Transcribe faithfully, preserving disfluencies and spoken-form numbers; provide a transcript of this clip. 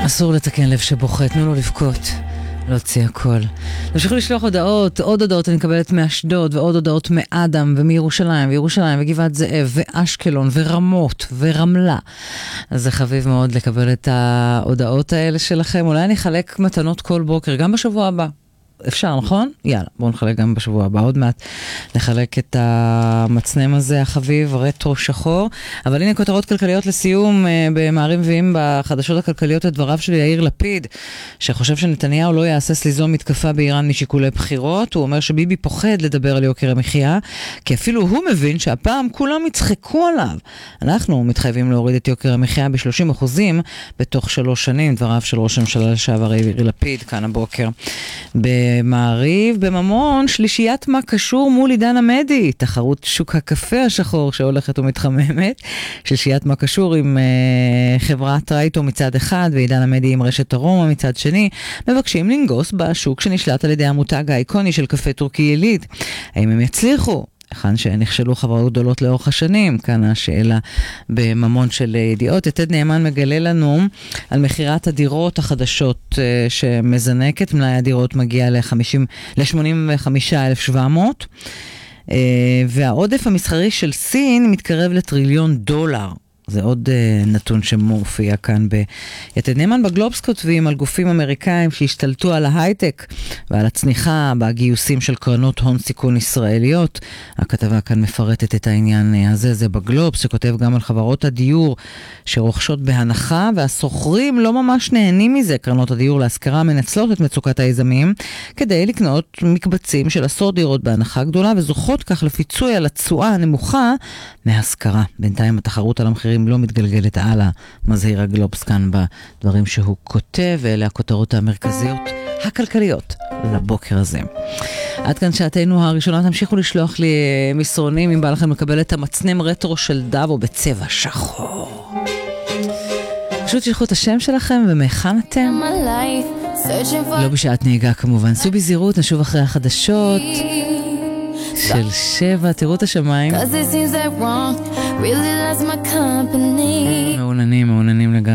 אסור לתקן לב שבוכה, תנו לו לבכות. להוציא הכל. נמשיכו לשלוח הודעות, עוד הודעות אני מקבלת מאשדוד, ועוד הודעות מאדם, ומירושלים, וירושלים, וגבעת זאב, ואשקלון, ורמות, ורמלה. אז זה חביב מאוד לקבל את ההודעות האלה שלכם. אולי אני אחלק מתנות כל בוקר, גם בשבוע הבא. אפשר, נכון? יאללה, בואו נחלק גם בשבוע הבא. עוד מעט נחלק את המצנם הזה, החביב, רטרו שחור. אבל הנה כותרות כלכליות לסיום, במערים מביאים בחדשות הכלכליות את דבריו של יאיר לפיד, שחושב שנתניהו לא יעשה ליזום מתקפה באיראן משיקולי בחירות. הוא אומר שביבי פוחד לדבר על יוקר המחיה, כי אפילו הוא מבין שהפעם כולם יצחקו עליו. אנחנו מתחייבים להוריד את יוקר המחיה ב-שלושים אחוזים בתוך שלוש שנים, דבריו של ראש הממשלה לשעבר יאיר לפיד, כאן הבוקר. במעריב, בממון, שלישיית מה קשור מול עידן עמדי, תחרות שוק הקפה השחור שהולכת ומתחממת, שלישיית מה קשור עם uh, חברת רייטו מצד אחד, ועידן עמדי עם רשת ארומה מצד שני, מבקשים לנגוס בשוק שנשלט על ידי המותג האיקוני של קפה טורקי יליד. האם הם יצליחו? היכן שנכשלו חברות גדולות לאורך השנים, כאן השאלה בממון של ידיעות. יתד נאמן מגלה לנו על מחירת הדירות החדשות שמזנקת, מלאי הדירות מגיע ל-שמונים וחמישה אלף שבע מאות, והעודף המסחרי של סין מתקרב לטריליון דולר. זה עוד uh, נתון שמופיע כאן ביתד נאמן. בגלובס כותבים על גופים אמריקאים שהשתלטו על ההייטק ועל הצניחה בגיוסים של קרנות הון סיכון ישראליות. הכתבה כאן מפרטת את העניין הזה, זה בגלובס, שכותב גם על חברות הדיור שרוכשות בהנחה, והסוחרים לא ממש נהנים מזה. קרנות הדיור להשכרה מנצלות את מצוקת היזמים כדי לקנות מקבצים של עשרות דירות בהנחה גדולה, וזוכות כך לפיצוי על התשואה הנמוכה מהשכרה. בינתיים התחרות על המחירים לא מתגלגלת הלאה, מזהיר הגלובס כאן בדברים שהוא כותב, ואלה הכותרות המרכזיות הכלכליות לבוקר הזה. עד כאן שעתנו הראשונה. תמשיכו לשלוח לי מסרונים אם בא לכם לקבל את המצנם רטרו של דאבו בצבע שחור. פשוט תשלחו את השם שלכם ומכאן אתם. לא בשעת נהיגה כמובן. סעו בזהירות, נשוב אחרי החדשות של שבע, תראו את השמיים. מעוננים, מעוננים לגמרי.